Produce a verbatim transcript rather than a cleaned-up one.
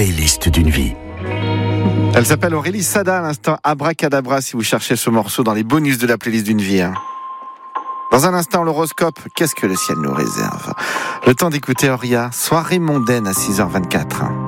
playlist d'une vie. Elle s'appelle Aurélie Sada à l'instant Abracadabra si vous cherchez ce morceau dans les bonus de la playlist d'une vie. Hein. Dans un instant, l'horoscope, qu'est-ce que le ciel nous réserve ? Le temps d'écouter Auria, soirée mondaine à six heures vingt-quatre.